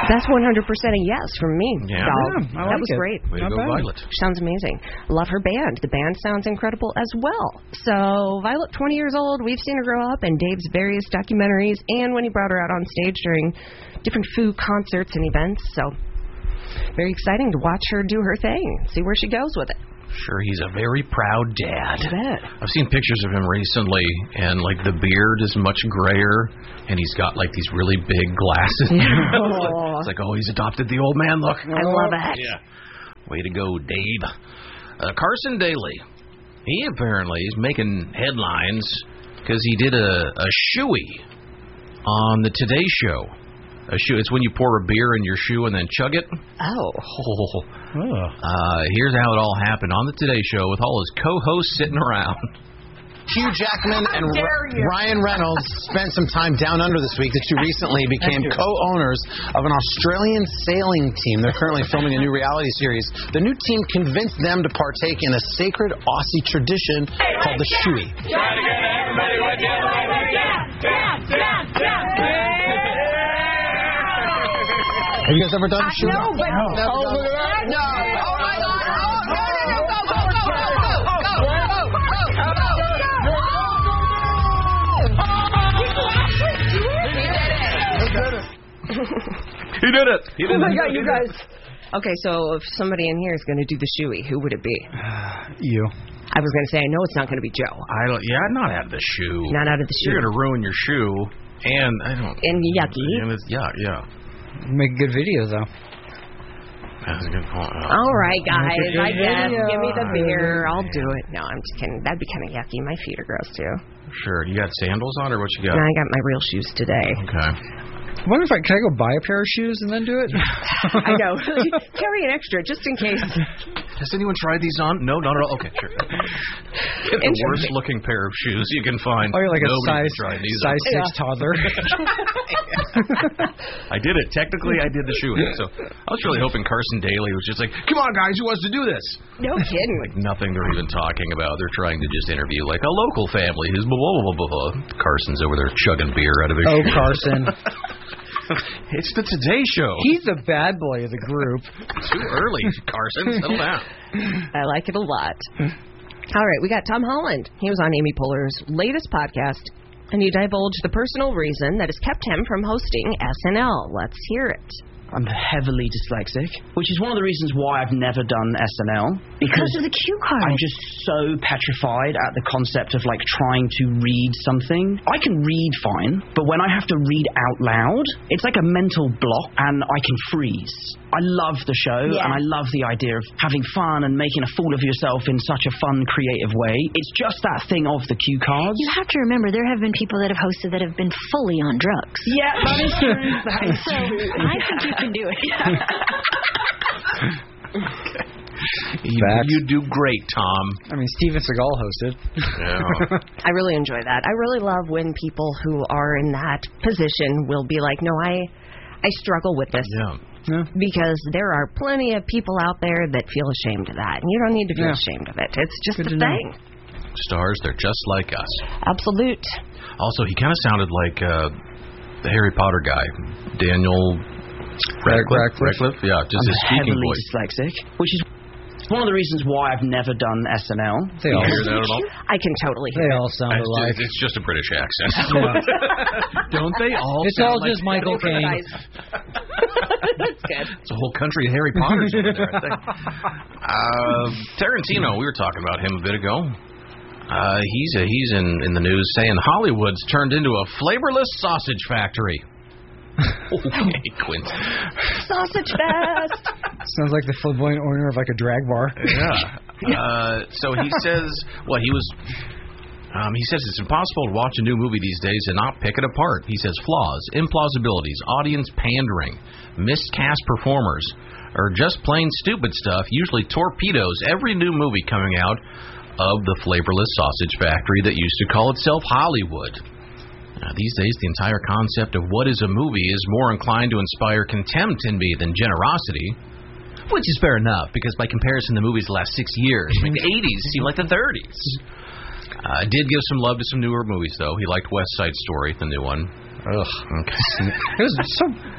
That's 100% a yes from me. Yeah. Dog. Yeah, I That like was it. great. Way to go, Violet. Sounds amazing. Love her band. The band sounds incredible as well. So, Violet, 20 years old. We've seen her grow up in Dave's various documentaries and when he brought her out on stage during different Foo concerts and events. So, very exciting to watch her do her thing. See where she goes with it. Sure, he's a very proud dad. I bet. I've seen pictures of him recently, and like the beard is much grayer, and he's got like these really big glasses. It's like, oh, he's adopted the old man look. I love it. Yeah. Way to go, Dave. Carson Daly. He apparently is making headlines because he did a shoey on the Today Show. A shoe. It's when you pour a beer in your shoe and then chug it. Oh. Here's how it all happened on the Today Show with all his co-hosts sitting around. Hugh Jackman and Ryan Reynolds spent some time down under this week. The two recently became co-owners of an Australian sailing team. They're currently filming a new reality series. The new team convinced them to partake in a sacred Aussie tradition called the shoey. Have you guys ever done a shoey? No, but... No. Oh, look at that. No. Oh, my God. He did it. Oh my God, you guys. Okay, so if somebody in here is going to do the shoey, who would it be? You. I was going to say, I know it's not going to be Joe. Not out of the shoe. Not out of the shoe. You're going to ruin your shoe, and I don't. And yucky. And it's, yeah. Make a good video, though. That's a good point. All right, guys, I guess. video. Give me the beer. I'll do it. No, I'm just kidding. That'd be kind of yucky. My feet are gross, too. Sure. You got sandals on, or what you got? No, I got my real shoes today. Okay. I wonder if can I go buy a pair of shoes and then do it? I know. Carry an extra, just in case. Has anyone tried these on? No, not at all. Okay, sure. Get the worst-looking pair of shoes you can find. Oh, you're like Nobody a tried these size on. 6 toddler. I did it. Technically, I did the shoe. So I was really hoping Carson Daly was just like, come on, guys, who wants to do this? No kidding. Like nothing they're even talking about. They're trying to just interview like a local family who's blah, blah, blah, blah, blah. Carson's over there chugging beer out of his shoe. Carson. It's the Today Show. He's the bad boy of the group. Too early, Carson. Settle down. I like it a lot. All right, we got Tom Holland. He was on Amy Poehler's latest podcast, and he divulged the personal reason that has kept him from hosting SNL. Let's hear it. I'm heavily dyslexic, which is one of the reasons why I've never done SNL. Because of the cue card. I'm just so petrified at the concept of, like, trying to read something. I can read fine, but when I have to read out loud, it's like a mental block, and I can freeze. I love the show, and I love the idea of having fun and making a fool of yourself in such a fun, creative way. It's just that thing of the cue cards. You have to remember, there have been people that have hosted that have been fully on drugs. Yeah, that is true. That is so true. I think you can do it. You do great, Tom. I mean, Steven Seagal hosted. Yeah. I really enjoy that. I really love when people who are in that position will be like, no, I struggle with this. Yeah. Because there are plenty of people out there that feel ashamed of that. And you don't need to feel ashamed of it. It's just a thing. Stars, they're just like us. Absolute. Also, he kind of sounded like the Harry Potter guy, Daniel Radcliffe. Yeah, just his speaking heavily voice. Dyslexic, which is one of the reasons why I've never done SNL. They all hear that at all? I can totally hear They all sound alike. It's just a British accent. Yeah. Don't they all? It's sound all like just Michael Caine. That's good. It's a whole country of Harry Potters over there, I think. Tarantino, we were talking about him a bit ago. He's in the news saying Hollywood's turned into a flavorless sausage factory. Okay, Quint. Sausage fest. Sounds like the flamboyant owner of like a drag bar. Yeah. So he says, he says it's impossible to watch a new movie these days and not pick it apart. He says flaws, implausibilities, audience pandering, miscast performers, or just plain stupid stuff usually torpedoes every new movie coming out of the flavorless sausage factory that used to call itself Hollywood. These days, the entire concept of what is a movie is more inclined to inspire contempt in me than generosity, which is fair enough, because by comparison, the movies the last 6 years, like the 80s, seem like the 30s. Did give some love to some newer movies, though. He liked West Side Story, the new one. Ugh. Okay. It was so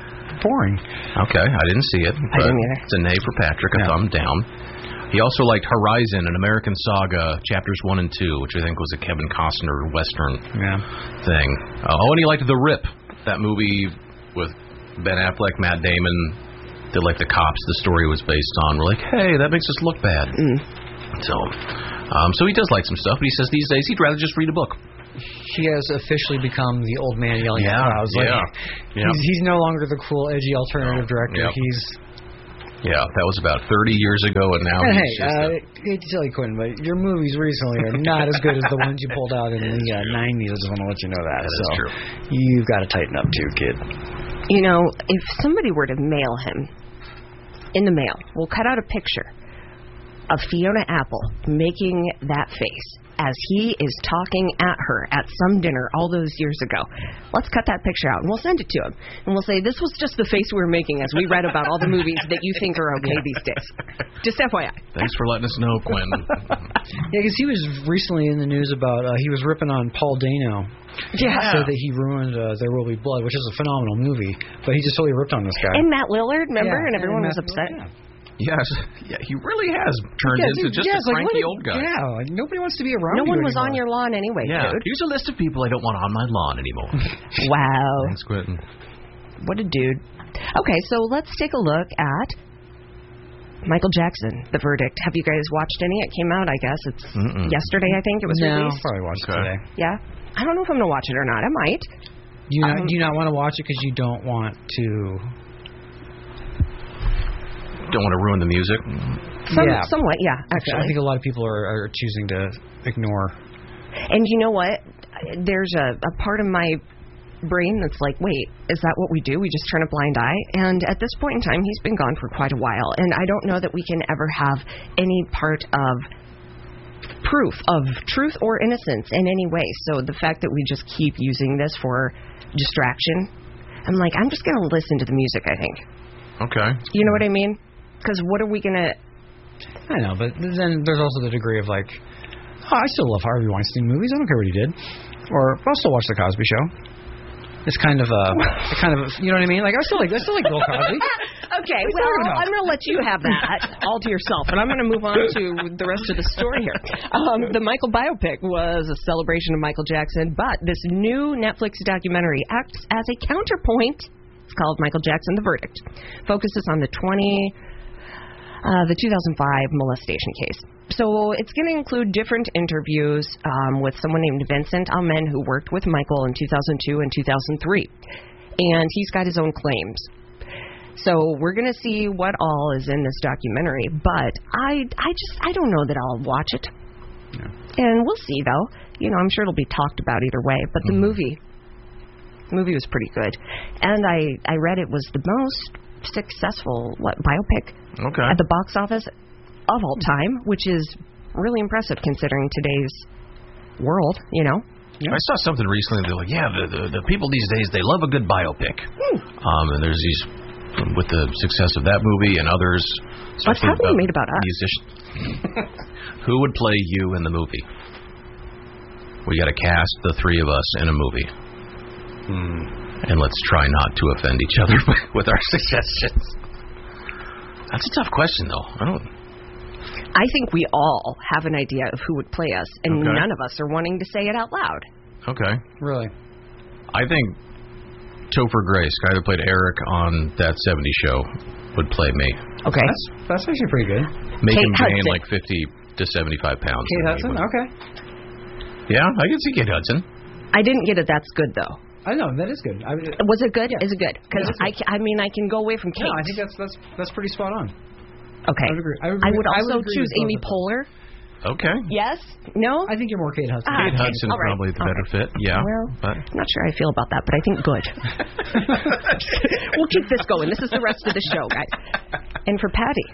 boring. Okay, I didn't see it. I didn't either. It's a nay for Patrick, a thumb down. He also liked Horizon, an American Saga, chapters 1 and 2, which I think was a Kevin Costner Western thing. And he liked The Rip, that movie with Ben Affleck, Matt Damon, did like the cops the story was based on. We're like, hey, that makes us look bad. So he does like some stuff, but he says these days he'd rather just read a book. He has officially become the old man yelling at crowds. He's no longer the cool, edgy alternative director. Yeah, that was about 30 years ago, and now he's just I hate to tell you, Quentin, but your movies recently are not as good as the ones you pulled out in the 90s. I just want to let you know that. That is true. You've got to tighten up too, kid. You know, if somebody were to mail him in the mail, we'll cut out a picture of Fiona Apple making that face as he is talking at her at some dinner all those years ago. Let's cut that picture out, and we'll send it to him. And we'll say, this was just the face we were making as we read about all the movies that you think are okay these days. Just FYI. Thanks for letting us know, Quinn. Because he was recently in the news about, he was ripping on Paul Dano. Yeah. So that he ruined There Will Be Blood, which is a phenomenal movie. But he just totally ripped on this guy. And Matt Lillard, remember? And everyone was upset. Yes, he really has turned into just a cranky old guy. Yeah, like nobody wants to be around. No one was anymore. on your lawn anyway, dude. Here's a list of people I don't want on my lawn anymore. Wow. Thanks, Quentin. What a dude. Okay, so let's take a look at Michael Jackson, The Verdict. Have you guys watched any? It came out, I guess. It's yesterday, I think it was released. I'll probably watch it today. Yeah? I don't know if I'm going to watch it or not. I might. Do you not want to watch it because you don't want to... Don't want to ruin the music? Somewhat, yeah, actually. I think a lot of people are choosing to ignore. And you know what? There's a part of my brain that's like, wait, is that what we do? We just turn a blind eye? And at this point in time, he's been gone for quite a while. And I don't know that we can ever have any part of proof of truth or innocence in any way. So the fact that we just keep using this for distraction, I'm like, I'm just going to listen to the music, I think. Okay. You know what I mean? Because what are we going to... I know, but then there's also the degree of like, I still love Harvey Weinstein movies. I don't care what he did. Or I'll still watch The Cosby Show. It's kind of you know what I mean? Like I still like Bill Cosby. Okay, well, I'm going to let you have that all to yourself, and I'm going to move on to the rest of the story here. The Michael biopic was a celebration of Michael Jackson, but this new Netflix documentary acts as a counterpoint. It's called Michael Jackson: The Verdict. Focuses on the 2005 molestation case. So it's going to include different interviews with someone named Vincent Amen, who worked with Michael in 2002 and 2003. And he's got his own claims. So we're going to see what all is in this documentary. But I don't know that I'll watch it. Yeah. And we'll see, though. You know, I'm sure it'll be talked about either way. But the movie was pretty good. And I read it was the most successful biopic at the box office of all time, which is really impressive considering today's world, you know. Yeah. I saw something recently. They're like, the people these days, they love a good biopic. And there's these, with the success of that movie and others. What's happening made about us? Who would play you in the movie? We got to cast the three of us in a movie. And let's try not to offend each other with our suggestions. That's a tough question, though. I think we all have an idea of who would play us, and none of us are wanting to say it out loud. Okay. Really? I think Topher Grace, guy that played Eric on That 70s Show, would play me. Okay. That's actually pretty good. Make him gain like 50 to 75 pounds. Kate Hudson? Okay. Yeah, I can see Kate Hudson. I didn't get it. That's good, though. I know, that is good. Was it good? Yeah. Is it good? Because I can go away from Kate. No, I think that's pretty spot on. Okay. I would also choose Amy Poehler. Okay. Yes? No? I think you're more Kate Hudson. Kate Hudson's probably the better fit. Yeah. Well, but I'm not sure how I feel about that, but I think good. We'll keep this going. This is the rest of the show, guys. And for Patty?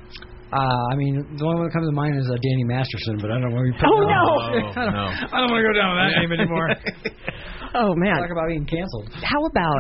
I mean, the only one that comes to mind is Danny Masterson, but I don't know where you put no! I don't want to go down that name anymore. Oh, man. Talk about being canceled. How about,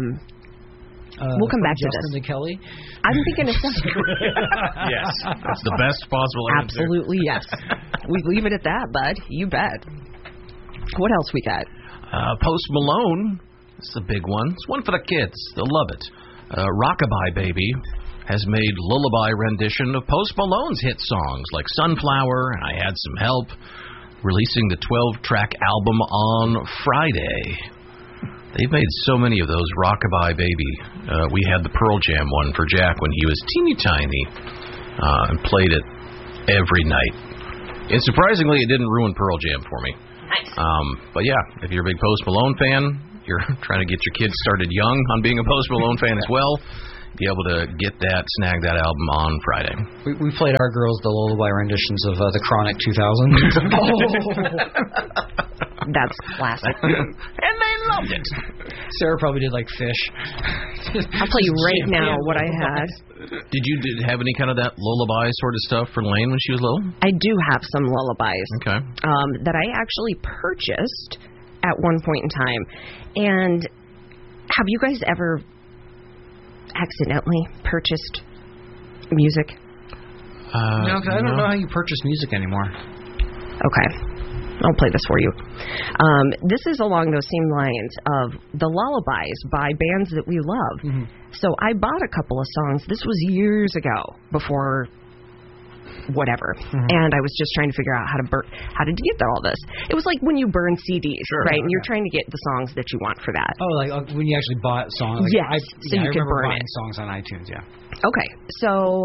we'll come back to this. Justin Kelly? I'm thinking of something. Yes. That's the best possible answer. Absolutely, yes. We leave it at that, bud. You bet. What else we got? Post Malone. This is a big one. It's one for the kids. They'll love it. Rockabye Baby has made lullaby rendition of Post Malone's hit songs like Sunflower and I Had Some Help, releasing the 12-track album on Friday. They've made so many of those. Rockabye Baby. We had the Pearl Jam one for Jack when he was teeny tiny and played it every night. And surprisingly, it didn't ruin Pearl Jam for me. Nice. But yeah, if you're a big Post Malone fan, you're trying to get your kids started young on being a Post Malone fan as well, be able to snag that album on Friday. We played our girls the lullaby renditions of the Chronic 2000. That's classic. And they loved it. Sarah probably did like Fish. I'll tell you right now what I had. Did you have any kind of that lullaby sort of stuff for Lane when she was little? I do have some lullabies. Okay. That I actually purchased at one point in time. And have you guys ever accidentally purchased music? No, because I don't know how you purchase music anymore. Okay. I'll play this for you. This is along those same lines of the lullabies by bands that we love. Mm-hmm. So I bought a couple of songs. This was years ago, before whatever. Mm-hmm. And I was just trying to figure out how to get all this. It was like when you burn CDs, right? And you're trying to get the songs that you want for that. Oh, like when you actually bought a song. Like, yes, so you can burn buying songs on iTunes, yeah. Okay, so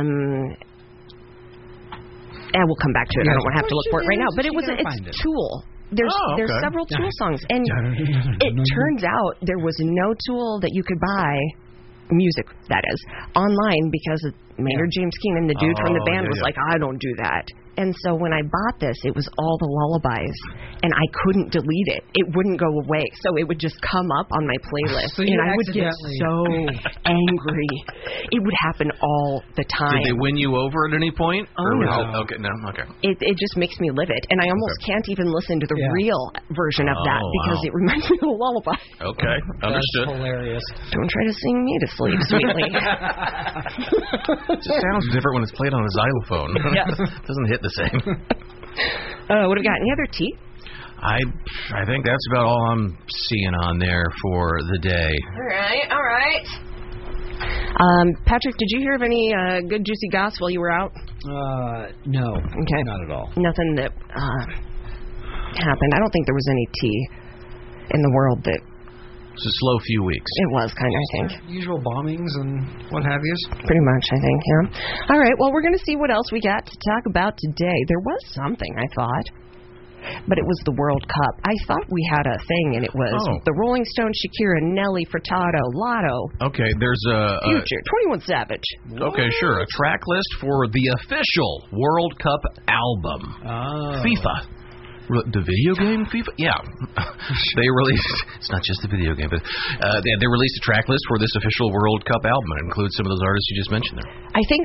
and we'll come back to it. I don't want to have to look for it right now. But it's Tool. There's several Tool songs. And it turns out there was no Tool that you could buy, music that is, online, because Maynard James Keenan, the dude from the band, was like, I don't do that. And so when I bought this, it was all the lullabies, and I couldn't delete it. It wouldn't go away, so it would just come up on my playlist, and I would get so angry. It would happen all the time. Did they win you over at any point? Oh, no. Okay, no, okay. It just makes me live it, and I almost can't even listen to the real version of that, because it reminds me of a lullaby. Okay, understood. That's hilarious. Don't try to sing me to sleep, sweetly. It just sounds different when it's played on a xylophone. Yes. It doesn't hit the same. What have we got? Any other tea? I think that's about all I'm seeing on there for the day. All right. Patrick, did you hear of any good juicy goss while you were out? No. Okay. Not at all. Nothing that happened. I don't think there was any tea in the world that... It's a slow few weeks. It was kind of, I think. Usual bombings and what have you. Pretty much, I think, yeah. All right, well, we're going to see what else we got to talk about today. There was something, I thought, but it was the World Cup. I thought we had a thing, and it was the Rolling Stones, Shakira, Nelly Furtado, Lotto. Okay, there's a... Future, 21 Savage. Okay, sure. A track list for the official World Cup album. FIFA. The video game FIFA? Yeah. They released... It's not just the video game, but they released a track list for this official World Cup album. It includes some of those artists you just mentioned there. I think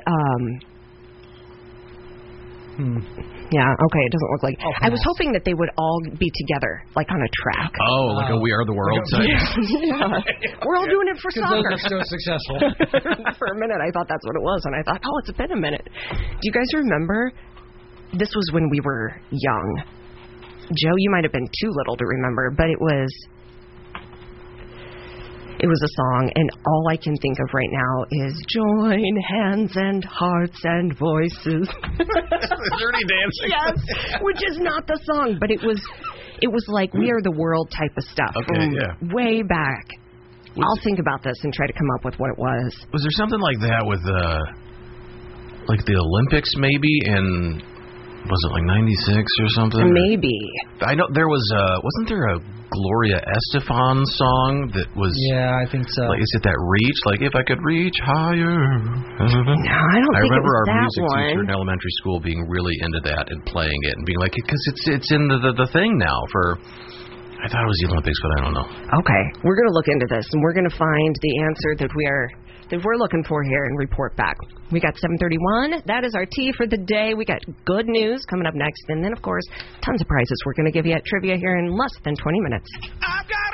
Yeah, okay, it doesn't look like... I was hoping that they would all be together, like on a track. Oh, like a We Are the World type? Yeah. We're all doing it for soccer. Those are so successful. For a minute, I thought that's what it was, and I thought, it's been a minute. Do you guys remember... This was when we were young. Joe, you might have been too little to remember, but it was a song, and all I can think of right now is join hands and hearts and voices. Dirty Dancing. Yes, which is not the song, but it was like We Are the World type of stuff. Okay, yeah. Way back. I'll think about this and try to come up with what it was. Was there something like that with like the Olympics maybe, and was it like 96 or something? Maybe. I know there was wasn't there a Gloria Estefan song that was... Yeah, I think so. Like, is it that Reach? Like, if I could reach higher. No, I don't think it remember was our that music one. teacher in elementary school being really into that and playing it and being like, because it's in the thing now for... I thought it was the Olympics, but I don't know. Okay, we're going to look into this, and we're going to find the answer that we're looking for here and report back. We got 7:31. That is our tea for the day. We got good news coming up next, and then, of course, tons of prizes we're going to give you at trivia here in less than 20 minutes. I've got